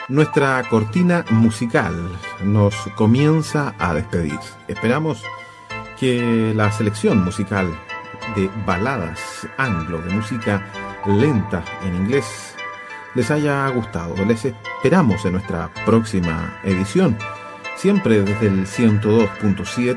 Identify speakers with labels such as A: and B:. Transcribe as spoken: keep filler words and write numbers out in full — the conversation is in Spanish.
A: Nuestra cortina musical nos comienza a despedir. Esperamos que la selección musical de baladas anglo, de música lenta en inglés, les haya gustado. Les esperamos en nuestra próxima edición, siempre desde el ciento dos punto siete